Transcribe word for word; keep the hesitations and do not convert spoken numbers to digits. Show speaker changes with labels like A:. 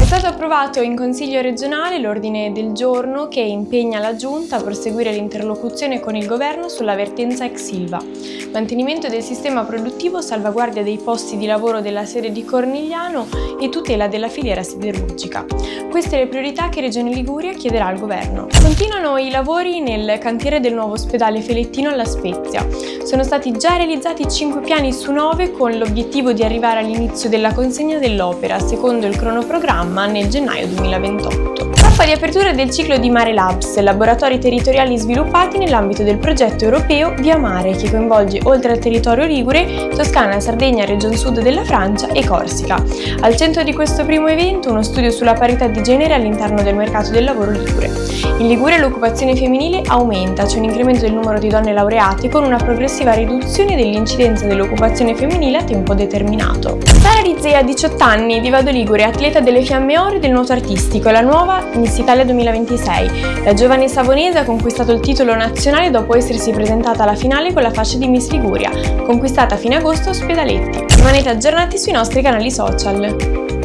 A: stato approvato in Consiglio regionale l'ordine del giorno che impegna la Giunta a proseguire l'interlocuzione con il Governo sulla vertenza ex Ilva, mantenimento del sistema produttivo, salvaguardia dei posti di lavoro della sede di Cornigliano e tutela della filiera siderurgica. Queste le priorità che Regione Liguria chiederà al Governo. Continuano i lavori nel cantiere del nuovo ospedale Felettino alla Spezia. Sono stati già realizzati cinque piani su nove con l'obiettivo di arrivare all'inizio della consegna dell'opera, secondo il cronoprogramma nel gennaio duemilaventotto. Tappa di apertura del ciclo di Mare Labs, laboratori territoriali sviluppati nell'ambito del progetto europeo Via Mare, che coinvolge oltre al territorio ligure, Toscana, Sardegna, Region Sud della Francia e Corsica. Al centro di questo primo evento uno studio sulla parità di genere all'interno del mercato del lavoro ligure. In Liguria l'occupazione femminile aumenta, c'è un incremento del numero di donne laureate con una progressiva riduzione dell'incidenza dell'occupazione femminile a tempo determinato. Sara Rizzei ha diciotto anni, di Vado Ligure, atleta delle Fiamme Oro del nuoto artistico e la nuova Miss Italia duemilaventisei. La giovane savonese ha conquistato il titolo nazionale dopo essersi presentata alla finale con la fascia di Miss Liguria, conquistata a fine agosto a Ospedaletti. Rimanete aggiornati sui nostri canali social.